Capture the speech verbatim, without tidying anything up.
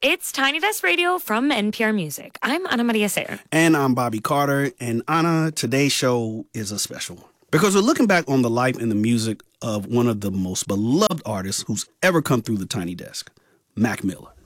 It's Tiny Desk Radio from N P R Music. I'm Ana Maria Sayre. And I'm Bobby Carter. And Ana, today's show is a special one because we're looking back on the life and the music of one of the most beloved artists who's ever come through the Tiny Desk, Mac Miller.